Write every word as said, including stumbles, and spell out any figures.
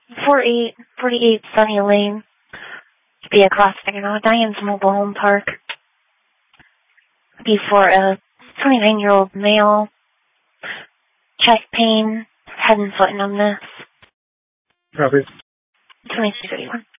forty-eight, forty-eight Sunny Lane. Be a class figure Diane's mobile home park. Be for a twenty-nine-year-old male. Chest pain, head and foot numbness. Copy. twenty-three thirty-one.